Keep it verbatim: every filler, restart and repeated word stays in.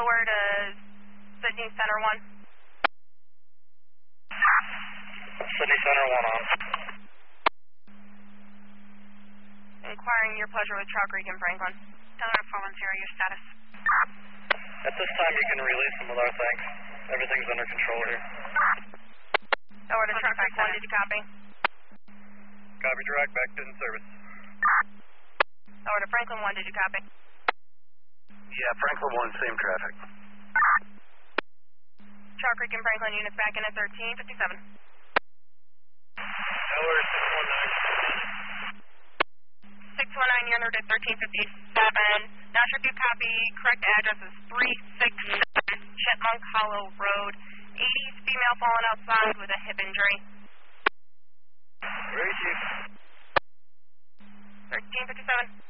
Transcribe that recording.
lower to Sydney Center one. Sydney Center one on. Inquiring your pleasure with Trout Creek and Franklin. Delaware four one zero, your status. At this time, you can release them with our thanks. Everything's under control here. Lower to Trout Creek one, did you copy? Copy, direct, back to in service. Lower to Franklin one, did you copy? Yeah, Franklin one, same traffic. Trout Creek and Franklin units back in at thirteen fifty-seven. Lower six one nine. six one nine, you're under at thirteen fifty-seven. Not sure if you copy. Correct address is three six seven Chipmunk Hollow Road. eighties female fallen outside with a hip injury. Where is she? thirteen fifty-seven.